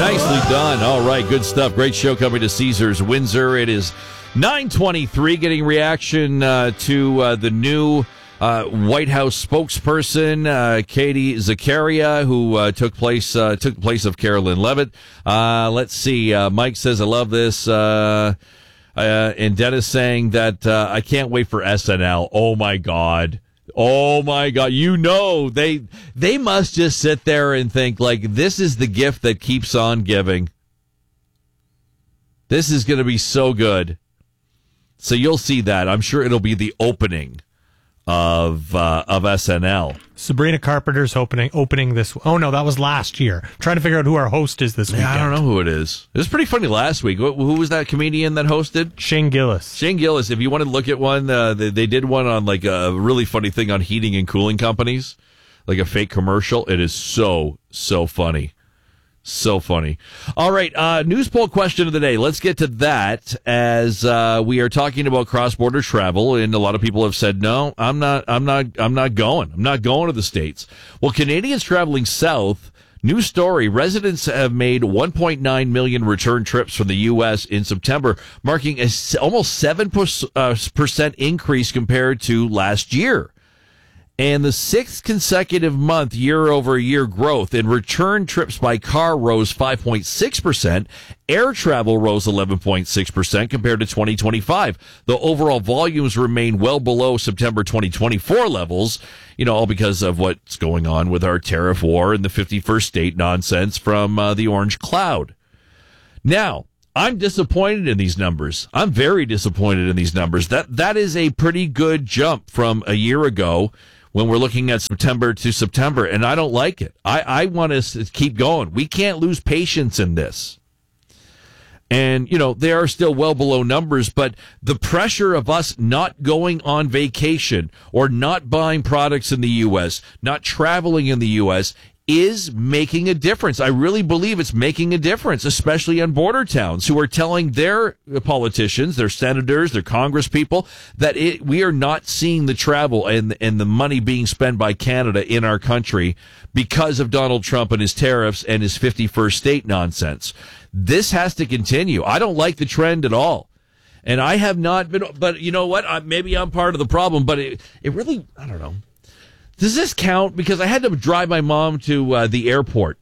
Nicely done. All right, good stuff. Great show coming to Caesars Windsor. It is 9:23. Getting reaction to the new White House spokesperson, Katie Zakaria, who took the place of Carolyn Levitt. Let's see. Mike says, "I love this." And Dennis saying that I can't wait for SNL. Oh my God. You know, they must just sit there and think like, this is the gift that keeps on giving. This is going to be so good. So you'll see that. I'm sure it'll be the opening of SNL. Sabrina Carpenter's opening this. Oh no, that was last year. I'm trying to figure out who our host is this weekend. I don't know who it is. It was pretty funny last week. Who was that comedian that hosted? Shane Gillis. Shane Gillis. If you want to look at one, they did one on like a really funny thing on heating and cooling companies, like a fake commercial. It is so funny. So funny. All right, news poll question of the day. Let's get to that as we are talking about cross-border travel, and a lot of people have said, no, I'm not going. I'm not going to the States. Well, Canadians traveling south, new story, residents have made 1.9 million return trips from the U.S. in September, marking a almost 7% increase compared to last year. And the sixth consecutive month year-over-year growth in return trips by car rose 5.6%. Air travel rose 11.6% compared to 2025. The overall volumes remain well below September 2024 levels, all because of what's going on with our tariff war and the 51st state nonsense from the orange cloud. Now, I'm disappointed in these numbers. I'm very disappointed in these numbers. That is a pretty good jump from a year ago when we're looking at September to September, and I don't like it. I want us to keep going. We can't lose patience in this. And, they are still well below numbers, but the pressure of us not going on vacation or not buying products in the U.S., not traveling in the U.S., is making a difference. I really believe it's making a difference, especially on border towns who are telling their politicians, their senators, their congresspeople that we are not seeing the travel and the money being spent by Canada in our country because of Donald Trump and his tariffs and his 51st state nonsense. This has to continue. I don't like the trend at all. And I have not been, but you know what? Maybe I'm part of the problem, but it really, I don't know. Does this count? Because I had to drive my mom to the airport.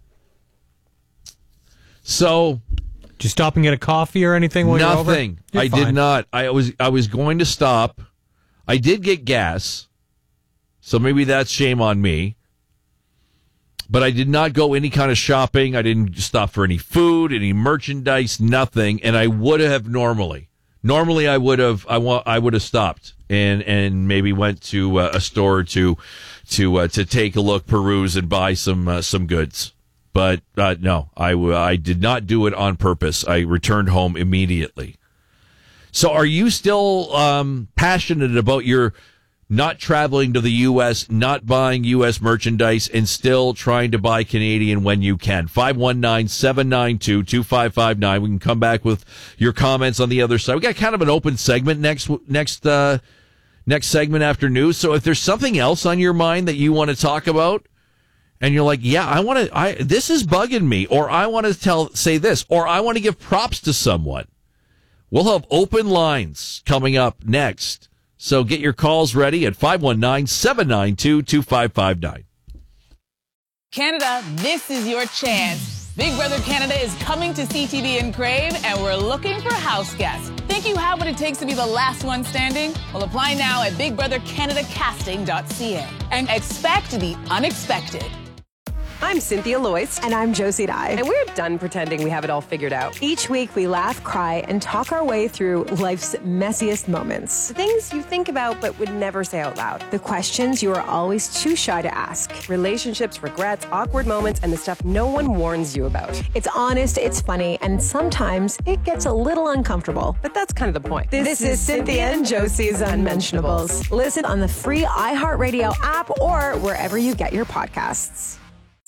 So, did you stop and get a coffee or anything while you're over? Nothing. I did not. I was going to stop. I did get gas, so maybe that's shame on me. But I did not go any kind of shopping. I didn't stop for any food, any merchandise, nothing. And I would have normally. Normally, I would have stopped and maybe went to a store to take a look, peruse, and buy some goods. But no, I did not do it on purpose. I returned home immediately. So, are you still passionate about your not traveling to the U.S., not buying U.S. merchandise, and still trying to buy Canadian when you can? 519-792-2559. We can come back with your comments on the other side. We got kind of an open segment next segment after news. So if there's something else on your mind that you want to talk about, and you're like, yeah, this is bugging me, or I want to say this, or I want to give props to someone, we'll have open lines coming up next. So get your calls ready at 519-792-2559. Canada, this is your chance. Big Brother Canada is coming to CTV and Crave, and we're looking for house guests. Think you have what it takes to be the last one standing? Well, apply now at bigbrothercanadacasting.ca and expect the unexpected. I'm Cynthia Loyce. And I'm Josie Dye. And we're done pretending we have it all figured out. Each week we laugh, cry, and talk our way through life's messiest moments. The things you think about but would never say out loud. The questions you are always too shy to ask. Relationships, regrets, awkward moments, and the stuff no one warns you about. It's honest, it's funny, and sometimes it gets a little uncomfortable. But that's kind of the point. This is Cynthia and Josie's Unmentionables. Listen on the free iHeartRadio app or wherever you get your podcasts.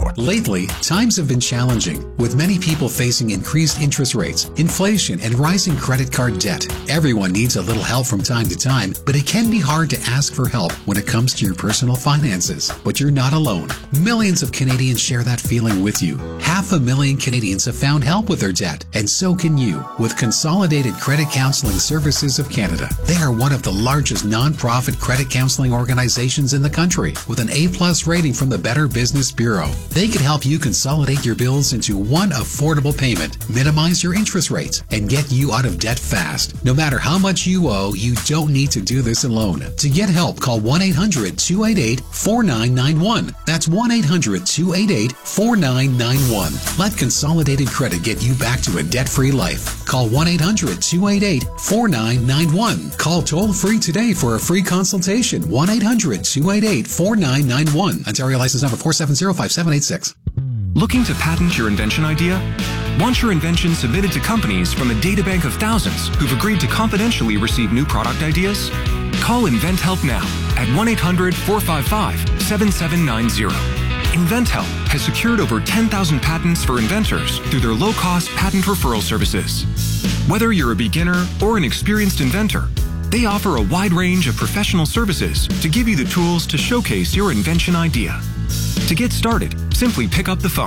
Lately, times have been challenging, with many people facing increased interest rates, inflation, and rising credit card debt. Everyone needs a little help from time to time, but it can be hard to ask for help when it comes to your personal finances. But you're not alone. Millions of Canadians share that feeling with you. 500,000 Canadians have found help with their debt, and so can you with Consolidated Credit Counseling Services of Canada. They are one of the largest non-profit credit counseling organizations in the country, with an A+ rating from the Better Business Bureau. They can help you consolidate your bills into one affordable payment, minimize your interest rates, and get you out of debt fast. No matter how much you owe, you don't need to do this alone. To get help, call 1-800-288-4991. That's 1-800-288-4991. Let Consolidated Credit get you back to a debt-free life. Call 1-800-288-4991. Call toll-free today for a free consultation. 1-800-288-4991. Ontario license number 4705786. Looking to patent your invention idea? Want your invention submitted to companies from a databank of thousands who've agreed to confidentially receive new product ideas? Call InventHelp now at 1-800-455-7790. InventHelp has secured over 10,000 patents for inventors through their low-cost patent referral services. Whether you're a beginner or an experienced inventor, they offer a wide range of professional services to give you the tools to showcase your invention idea. To get started, simply pick up the phone.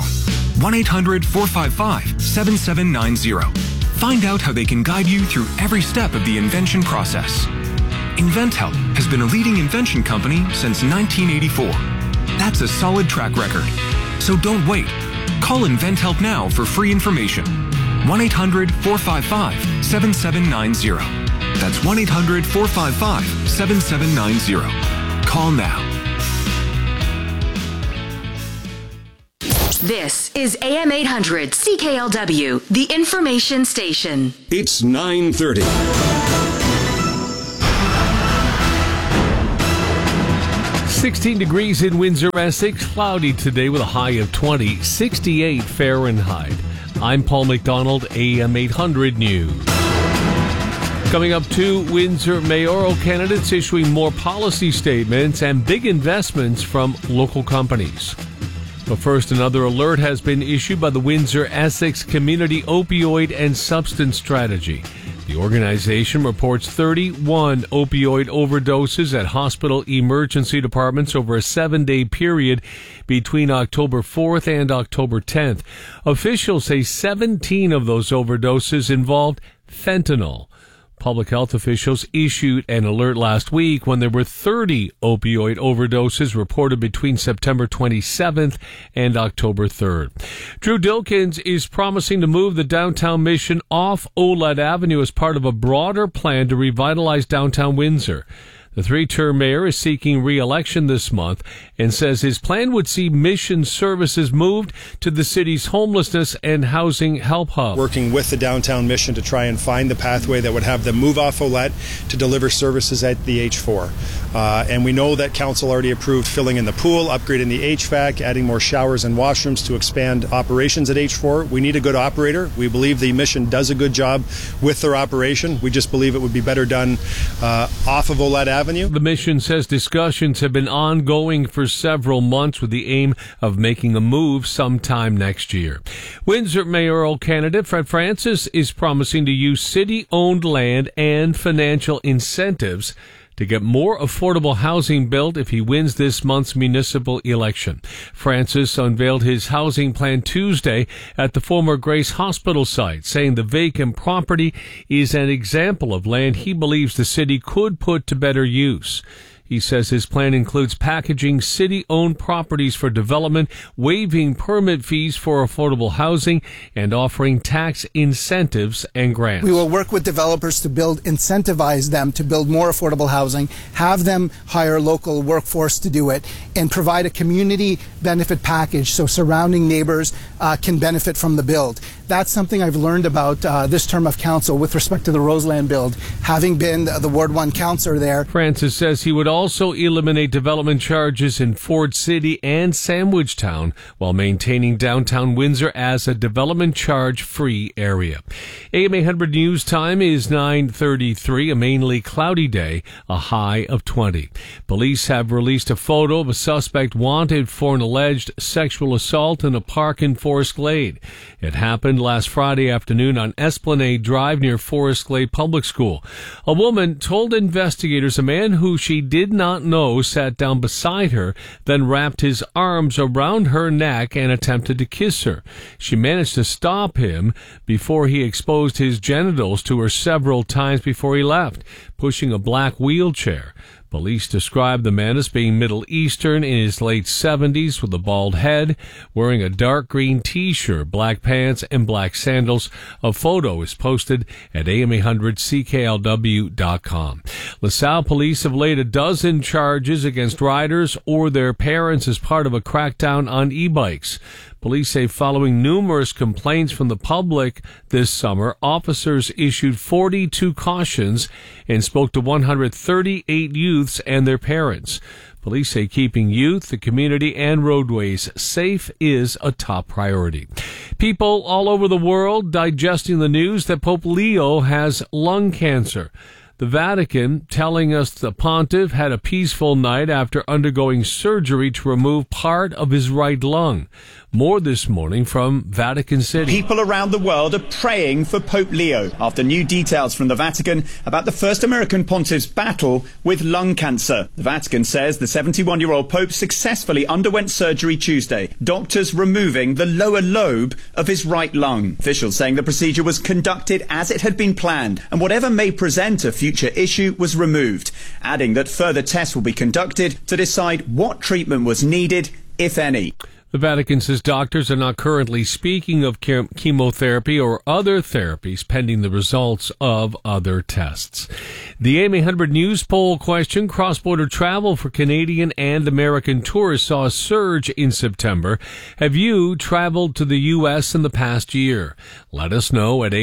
1-800-455-7790. Find out how they can guide you through every step of the invention process. InventHelp has been a leading invention company since 1984. That's a solid track record. So don't wait. Call InventHelp now for free information. 1-800-455-7790. That's 1-800-455-7790. Call now. This is AM 800 CKLW, the information station. It's 9:30. 16 degrees in Windsor, Essex. Cloudy today with a high of 20, 68 Fahrenheit. I'm Paul McDonald, AM 800 News. Coming up, 2 Windsor mayoral candidates issuing more policy statements and big investments from local companies. But first, another alert has been issued by the Windsor Essex Community Opioid and Substance Strategy. The organization reports 31 opioid overdoses at hospital emergency departments over a 7-day period between October 4th and October 10th. Officials say 17 of those overdoses involved fentanyl. Public health officials issued an alert last week when there were 30 opioid overdoses reported between September 27th and October 3rd. Drew Dilkins is promising to move the downtown Mission off Olette Avenue as part of a broader plan to revitalize downtown Windsor. The 3-term mayor is seeking re-election this month and says his plan would see Mission services moved to the city's homelessness and housing help hub. Working with the downtown Mission to try and find the pathway that would have them move off Olette to deliver services at the H4. And we know that council already approved filling in the pool, upgrading the HVAC, adding more showers and washrooms to expand operations at H4. We need a good operator. We believe the Mission does a good job with their operation. We just believe it would be better done off of Olette Avenue. The Mission says discussions have been ongoing for several months with the aim of making a move sometime next year. Windsor mayoral candidate Fred Francis is promising to use city-owned land and financial incentives to get more affordable housing built if he wins this month's municipal election. Francis unveiled his housing plan Tuesday at the former Grace Hospital site, saying the vacant property is an example of land he believes the city could put to better use. He says his plan includes packaging city-owned properties for development, waiving permit fees for affordable housing, and offering tax incentives and grants. We will work with developers to incentivize them to build more affordable housing, have them hire local workforce to do it, and provide a community benefit package so surrounding neighbors can benefit from the build. That's something I've learned about this term of council with respect to the Roseland build, having been the Ward 1 councillor there. Francis says he would also eliminate development charges in Ford City and Sandwich Town while maintaining downtown Windsor as a development charge-free area. AM 800 News time is 9:33, a mainly cloudy day, a high of 20. Police have released a photo of a suspect wanted for an alleged sexual assault in a park in Forest Glade. It happened last Friday afternoon on Esplanade Drive near Forest Glade Public School. A woman told investigators a man who she did not know sat down beside her, then wrapped his arms around her neck and attempted to kiss her. She managed to stop him before he exposed his genitals to her several times before he left, pushing a black wheelchair. Police described the man as being Middle Eastern, in his late 70s, with a bald head, wearing a dark green T-shirt, black pants, and black sandals. A photo is posted at am800cklw.com. LaSalle police have laid a dozen charges against riders or their parents as part of a crackdown on e-bikes. Police say following numerous complaints from the public this summer, officers issued 42 cautions and spoke to 138 youths and their parents. Police say keeping youth, the community, and roadways safe is a top priority. People all over the world digesting the news that Pope Leo has lung cancer. The Vatican telling us the pontiff had a peaceful night after undergoing surgery to remove part of his right lung. More this morning from Vatican City. People around the world are praying for Pope Leo after new details from the Vatican about the first American pontiff's battle with lung cancer. The Vatican says the 71-year-old Pope successfully underwent surgery Tuesday, doctors removing the lower lobe of his right lung. Officials saying the procedure was conducted as it had been planned, and whatever may present a future issue was removed, adding that further tests will be conducted to decide what treatment was needed, if any. The Vatican says doctors are not currently speaking of chemotherapy or other therapies pending the results of other tests. The AM 800 News poll question, cross-border travel for Canadian and American tourists saw a surge in September. Have you traveled to the U.S. in the past year? Let us know at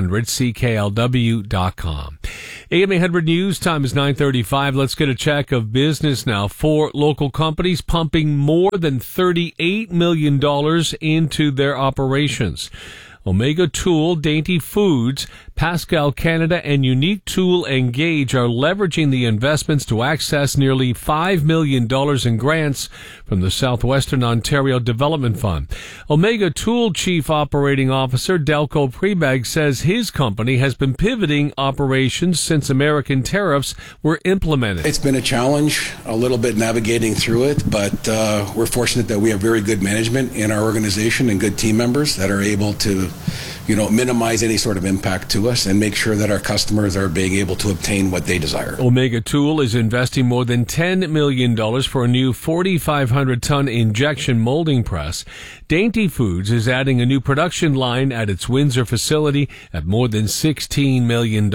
am800cklw.com. AM 800 News time is 9:35. Let's get a check of business now. 4 local companies pumping more than $38 million into their operations. Omega Tool, Dainty Foods, Pascal Canada, and Unique Tool Engage are leveraging the investments to access nearly $5 million in grants from the Southwestern Ontario Development Fund. Omega Tool Chief Operating Officer Delco Prebag says his company has been pivoting operations since American tariffs were implemented. It's been a challenge, a little bit navigating through it, but we're fortunate that we have very good management in our organization and good team members that are able to minimize any sort of impact to us and make sure that our customers are being able to obtain what they desire. Omega Tool is investing more than $10 million for a new 4,500-ton injection molding press. Dainty Foods is adding a new production line at its Windsor facility at more than $16 million.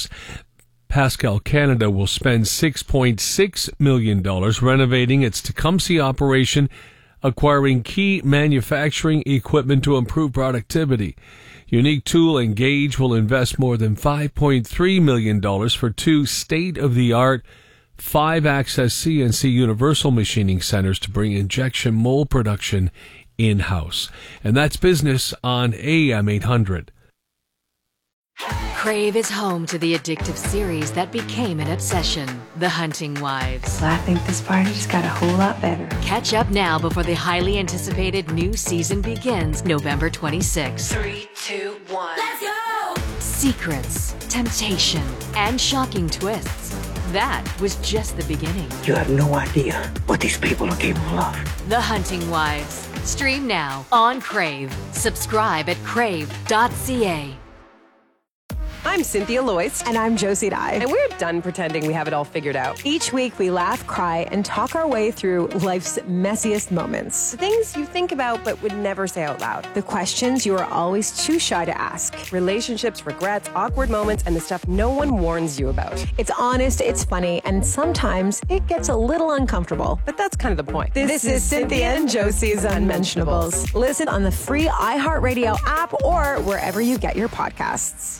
Pascal Canada will spend $6.6 million renovating its Tecumseh operation, acquiring key manufacturing equipment to improve productivity. Unique Tool Engage will invest more than $5.3 million for 2 state-of-the-art 5-axis CNC universal machining centers to bring injection mold production in-house. And that's business on AM 800. Crave is home to the addictive series that became an obsession, The Hunting Wives. I think this party just got a whole lot better. Catch up now before the highly anticipated new season begins November 26th. 3, 2, 1. Let's go! Secrets, temptation, and shocking twists. That was just the beginning. You have no idea what these people are capable of. The Hunting Wives. Stream now on Crave. Subscribe at crave.ca. I'm Cynthia Loyce. And I'm Josie Dye. And we're done pretending we have it all figured out. Each week, we laugh, cry, and talk our way through life's messiest moments. The things you think about but would never say out loud. The questions you are always too shy to ask. Relationships, regrets, awkward moments, and the stuff no one warns you about. It's honest, it's funny, and sometimes it gets a little uncomfortable. But that's kind of the point. This is Cynthia and Josie's Unmentionables. Listen on the free iHeartRadio app or wherever you get your podcasts.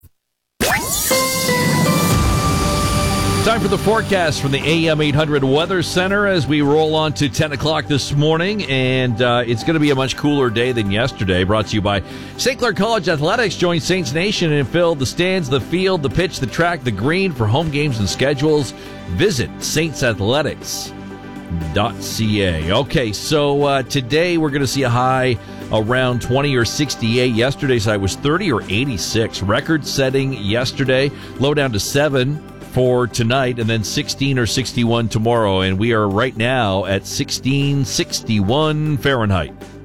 Time for the forecast from the AM 800 Weather Center as we roll on to 10 o'clock this morning. And it's going to be a much cooler day than yesterday. Brought to you by St. Clair College Athletics. Join Saints Nation and fill the stands, the field, the pitch, the track, the green for home games and schedules. Visit saintsathletics.ca. Okay, so today we're going to see a high around 20 or 68. Yesterday's high was 30 or 86. Record setting yesterday. Low down to 7 for tonight, and then 16 or 61 tomorrow. And we are right now at 1661 Fahrenheit.